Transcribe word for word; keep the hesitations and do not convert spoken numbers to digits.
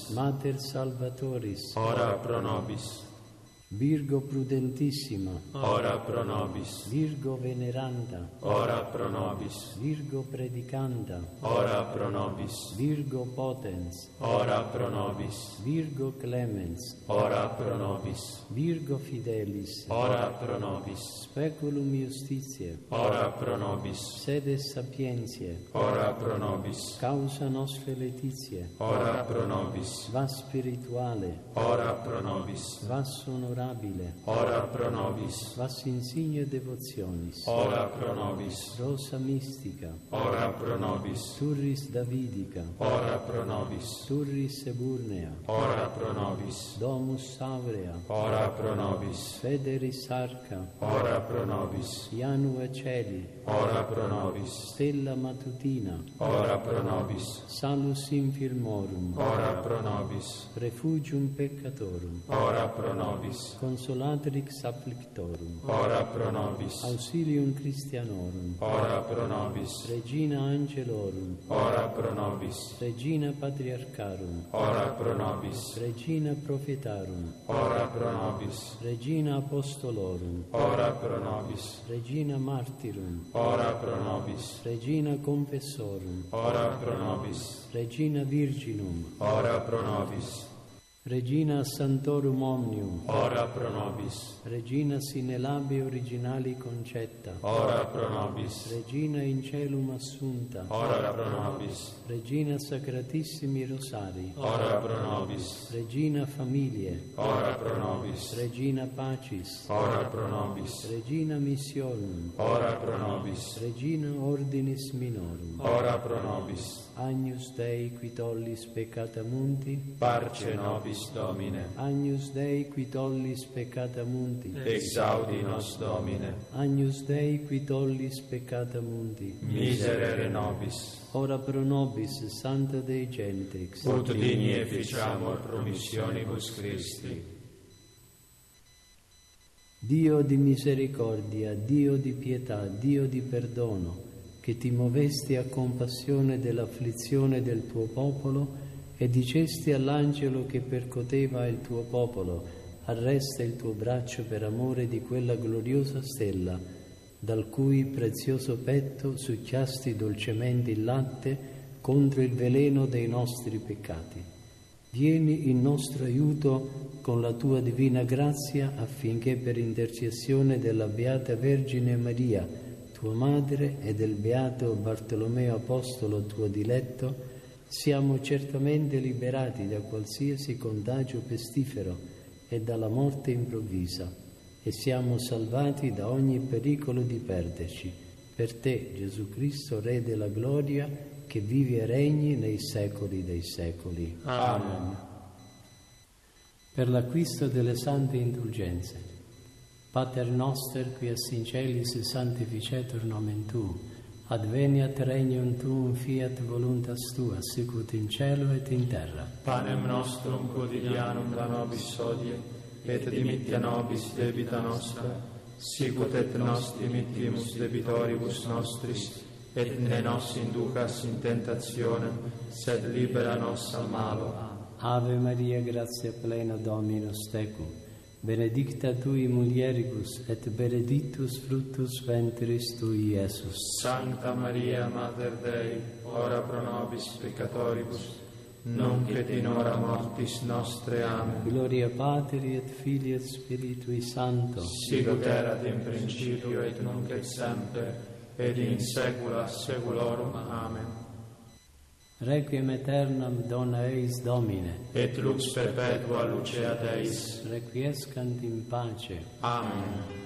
Mater Salvatoris, ora pro nobis. Virgo Prudentissima, ora pro nobis. Virgo Veneranda, ora pro nobis. Virgo Predicanda, ora pro nobis. Virgo Potens, ora pro nobis. Virgo Clemens, ora pro nobis. Virgo Fidelis, ora pro nobis. Speculum Justitiae, ora pro nobis. Sede Sapientiae, ora pro nobis. Causa Nostre Laetitiae, ora pro nobis. Vas Spirituale, ora pro nobis. Vas Honorabile, ora pro nobis. Vas Insigne Devotionis, ora pro nobis. Rosa Mystica, ora pro nobis. Turris Davidica, ora pro nobis. Turris Eburnea, ora pro nobis. Domus Aurea, ora pro nobis. Federis Arca, ora pro nobis. Janua Celi, ora pro nobis. Stella Matutina, ora pro nobis. Salus Infirmorum, ora pro nobis. Refugium Peccatorum, ora pro nobis. Consolatrix Afflictorum, ora pro nobis. Auxilium Christianorum, ora pro nobis. Regina Angelorum, ora pro nobis. Regina Patriarcharum, ora pro nobis. Regina Prophetarum, ora pro nobis. Regina Apostolorum, ora pro nobis. Regina Martyrum, ora pro nobis. Regina Confessorum, ora pro nobis. Regina Virginum, ora pro nobis. Regina Santorum Omnium, ora pro nobis. Regina sine labi originali concetta, ora pro nobis. Regina in celum assunta, ora pro nobis. Regina Sacratissimi Rosari, ora pro nobis. Regina Familiae, ora pro nobis. Regina Pacis, ora pro nobis. Regina Missionum, ora pro nobis. Regina Ordinis Minorum, ora pro nobis. Agnus Dei qui tollis peccata mundi, Parce nobis Domine. Agnus Dei qui tollis peccata mundi, Exaudi nos Domine. Agnus Dei qui tollis peccata mundi, Miserere nobis. Ora pro nobis Santa Dei Gentrix, Ut digni efficiamur promissionibus Christi. Dio di misericordia, Dio di pietà, Dio di perdono, che ti movesti a compassione dell'afflizione del tuo popolo e dicesti all'angelo che percoteva il tuo popolo: arresta il tuo braccio per amore di quella gloriosa stella, dal cui prezioso petto succhiasti dolcemente il latte contro il veleno dei nostri peccati. Vieni in nostro aiuto con la tua divina grazia, affinché per intercessione della Beata Vergine Maria, tua madre, e del beato Bartolomeo Apostolo, tuo diletto, siamo certamente liberati da qualsiasi contagio pestifero e dalla morte improvvisa, e siamo salvati da ogni pericolo di perderci. Per te, Gesù Cristo, Re della gloria, che vivi e regni nei secoli dei secoli. Amen. Per l'acquisto delle sante indulgenze. Pater noster, qui es in celis sanctificetur nomen tuum, adveniat regnum tuum, fiat voluntas tua, sicut in cielo et in terra. Panem nostrum quotidianum da nobis hodie, et dimittia nobis debita nostra, sicut et nos dimittimus debitoribus nostris, et ne nos inducas in tentationem, sed libera nos a malo. Ave Maria, gratia plena, Dominus tecum, benedicta tui mulieribus, et benedictus fructus ventris tui, Iesus. Sancta Maria, Mater Dei, ora pro nobis peccatoribus, nunc et in hora mortis nostre. Amen. Gloria Patri et Filii et Spiritui Sancto, Sicut erat in principio et nunc et semper, et in saecula saeculorum. Amen. Requiem aeternam dona eis Domine, Et lux perpetua lucea Deis. requiescant in pace. Amen.